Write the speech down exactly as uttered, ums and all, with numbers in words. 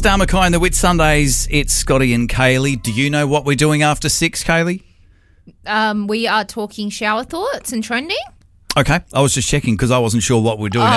Star Mackay and the Whit Sundays. It's Scotty and Kaylee. Do you know what we're doing after six, Kaylee? Um, we are talking shower thoughts and trending. Okay, I was just checking because I wasn't sure what we're doing. Oh,